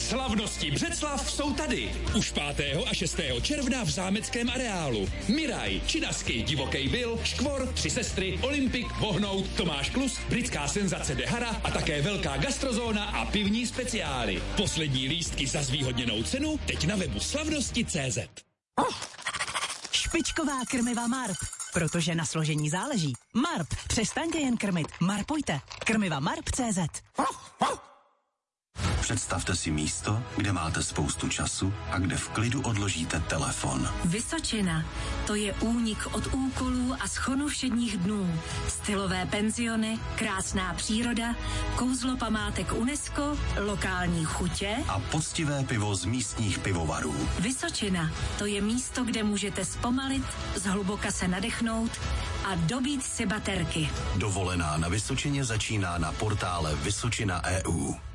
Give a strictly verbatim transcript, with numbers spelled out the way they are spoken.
Slavnosti Břeclav jsou tady. Už pátého a šestého června v zámeckém areálu. Miraj, Činasky, Divokej Bill, Škvor, Tři sestry, Olympik, Vohnout, Tomáš Klus, britská senzace Dehara a také velká gastrozóna a pivní speciály. Poslední lístky za zvýhodněnou cenu teď na webu slavnosti tečka cé zet. Oh, špičková krmiva Marp, protože na složení záleží. Marp, přestaňte jen krmit, marpujte. Krmiva Marp tečka cé zet. Představte si místo, kde máte spoustu času a kde v klidu odložíte telefon. Vysočina. To je únik od úkolů a schonu všedních dnů. Stylové penziony, krásná příroda, kouzlo památek UNESCO, lokální chutě a poctivé pivo z místních pivovarů. Vysočina. To je místo, kde můžete zpomalit, zhluboka se nadechnout a dobít si baterky. Dovolená na Vysočině začíná na portále Vysočina tečka é ú.